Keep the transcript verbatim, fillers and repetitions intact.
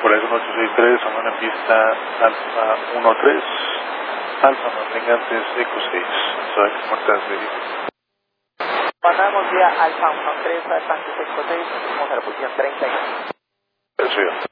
por eso ocho seis tres, zona en pista Alfa uno tres, Alfa Mantengante Eco seis, soy muertas de Pasamos vía Alfa uno tres, Alfa Eco seis, vamos a la posición treinta y uno. Recibido.